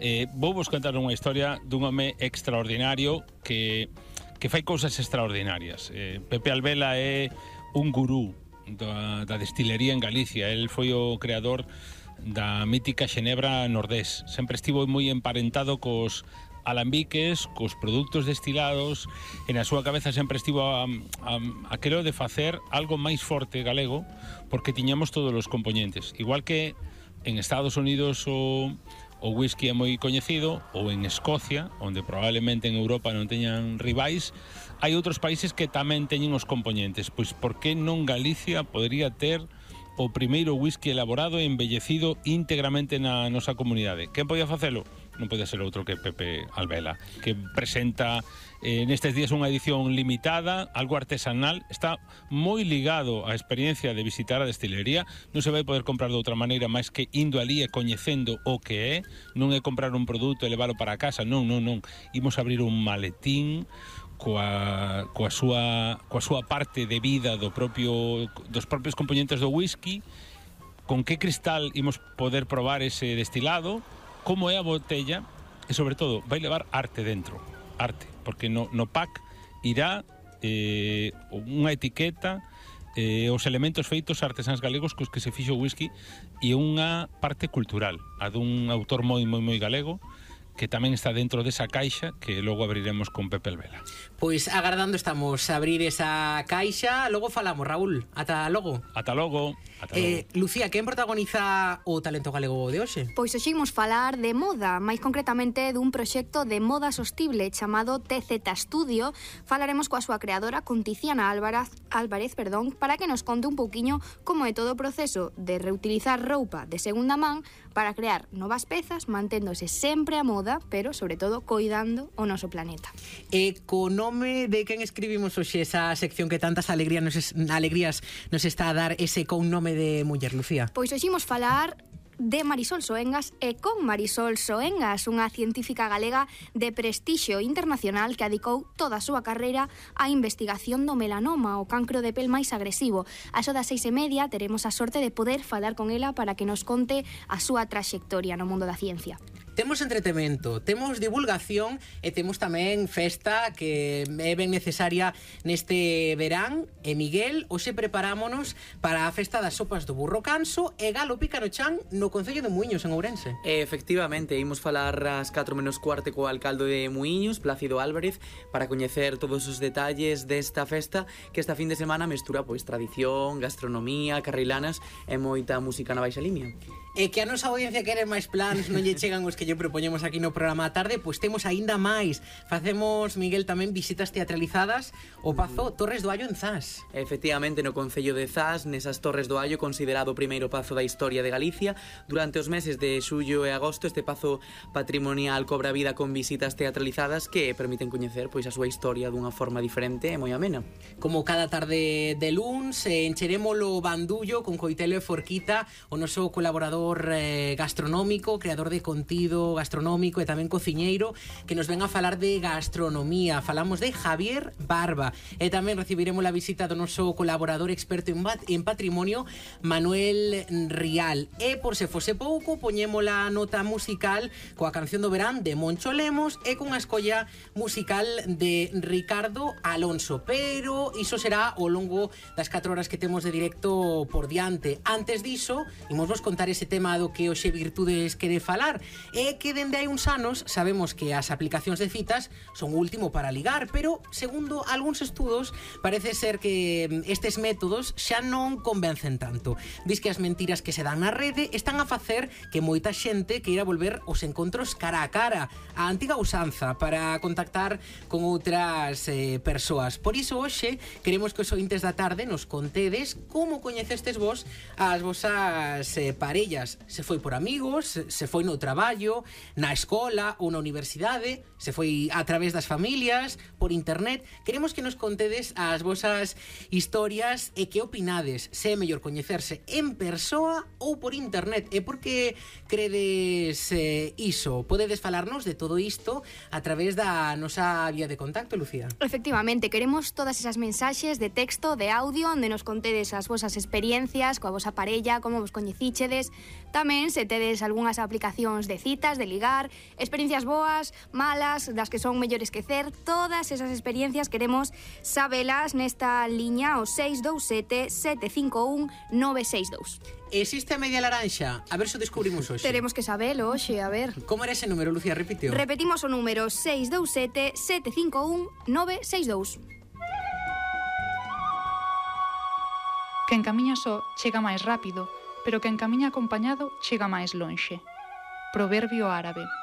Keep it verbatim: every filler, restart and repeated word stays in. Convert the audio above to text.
Eh, vou vos contar unha historia dun home extraordinario que, que fai cousas extraordinarias. Eh, Pepe Albela é un gurú da, da destilería en Galicia. El foi o creador da mítica Xenebra Nordés. Sempre estivo moi emparentado cos alambiques, cos produtos destilados, e na súa cabeza sempre estivo a, a, a quero de facer algo máis forte galego, porque tiñamos todos os componentes. Igual que en Estados Unidos o, o whisky é moi coñecido, ou en Escocia, onde probablemente en Europa non teñan rivais, hai outros países que tamén teñen os componentes. Pois por que non Galicia podría ter o primeiro whisky elaborado e embellecido íntegramente na nosa comunidade? Quen podía facelo? Non podía ser outro que Pepe Albela, que presenta eh, nestes días unha edición limitada, algo artesanal. Está moi ligado á experiencia de visitar a destilería. Non se vai poder comprar de outra maneira máis que indo ali e coñecendo o que é. Non é comprar un produto e leválo para casa, non, non, non. Imos abrir un maletín coa, coa, súa, coa súa parte de vida do propio, dos propios componentes do whisky, con que cristal imos poder probar ese destilado, como é a botella, e sobre todo vai levar arte dentro, arte, porque no, no pack irá eh, unha etiqueta, eh, os elementos feitos artesáns galegos cos que se fixo o whisky, e unha parte cultural, a dun autor moi moi moi galego, que tamén está dentro desa caixa que logo abriremos con Pepe Albela. Pois agardando estamos a abrir esa caixa. Logo falamos, Raúl. Ata logo. Ata logo. Ata eh, logo. Lucía, quen protagoniza o talento galego de hoxe? Pois hoxe imos falar de moda, máis concretamente dun proxecto de moda sostible chamado T Z Studio. Falaremos coa súa creadora, con Tiziana Álvarez, Álvarez, perdón, para que nos conte un pouquiño como é todo o proceso de reutilizar roupa de segunda man para crear novas pezas, manténdose sempre a moda, pero, sobre todo, coidando o noso planeta. E co nome de quen escribimos hoxe esa sección que tantas alegrías nos, es, alegrías nos está a dar, ese con nome de muller, Lucía? Pois hoxe imos falar de Marisol Soengas e con Marisol Soengas, unha científica galega de prestixio internacional que adicou toda a súa carreira á investigación do melanoma, o cancro de pel máis agresivo. A eso das seis e media teremos a sorte de poder falar con ela para que nos conte a súa traxectoria no mundo da ciencia. Temos entretemento, temos divulgación e temos tamén festa que é ben necesaria neste verán. E Miguel, hoxe preparámonos para a festa das sopas do burro canso e galo pícaro chan no Concello de Muiños, en Ourense. Efectivamente, imos falar ás catro menos cuarto co alcalde de Muiños, Plácido Álvarez, para coñecer todos os detalles desta festa que esta fin de semana mestura pois tradición, gastronomía, carrilanas e moita música na baixa limia. E que a nosa audiencia quere máis plans, non lle chegan os que lle propoñemos aquí no programa a tarde, pois temos aínda máis. Facemos, Miguel, tamén visitas teatralizadas ao Pazo Torres do Allo en Zas. Efectivamente, no Concello de Zas, nesas Torres do Allo, considerado o primeiro pazo da historia de Galicia, durante os meses de xullo e agosto, este pazo patrimonial cobra vida con visitas teatralizadas que permiten coñecer pois a súa historia dunha forma diferente e moi amena. Como cada tarde de luns, encherémolo bandullo con Coitelo e Forquita, o noso colaborador eh, gastronómico, creador de contido gastronómico e tamén cociñeiro, que nos ven a falar de gastronomía. Falamos de Javier Barba e tamén recibiremos a visita do noso colaborador experto en, en patrimonio, Manuel Rial. E por se fose pouco, poñemos a nota musical coa canción do verán de Moncho Lemos e cunha escolla musical de Ricardo Alonso, pero iso será ao longo das catro horas que temos de directo por diante. Antes diso, imos vos contar ese tema do que hoxe Virtudes quere falar, e que dende hai uns anos sabemos que as aplicacións de citas son o último para ligar, pero segundo algúns estudos parece ser que estes métodos xa non convencen tanto. Diz que as mentiras que se dan na rede están a facer que moita xente queira volver os encontros cara a cara, a antiga usanza para contactar con outras eh, persoas. Por iso hoxe queremos que os ointes da tarde nos contedes como coñecestes vos as vosas eh, parellas. Se foi por amigos, se foi no traballo, na escola ou na universidade, se foi a través das familias, por internet. Queremos que nos contedes as vosas historias e que opinades, se é mellor coñecerse en persoa ou por internet. E por que credes eh, iso? Podedes falarnos de todo isto a través da nosa vía de contacto, Lucía. Efectivamente, queremos todas esas mensaxes de texto, de audio, onde nos contedes as vosas experiencias coa vosa parella, como vos coñecíchedes, Tamén, se tedes algunhas aplicacións de citas, de ligar, experiencias boas, malas, das que son mellores que cer, todas esas experiencias queremos sabelas nesta liña o seis dous sete, sete cinco un, nove seis dous. Existe a media laranxa? A ver se o descubrimos hoxe. Teremos que sabelo hoxe, a ver. Como era ese número, Lucía? Repiteo. Repetimos o número seis dous sete, sete cinco un, nove seis dous. Quen camiña só chega máis rápido, pero quen camiña acompañado chega máis lonxe. Proverbio árabe.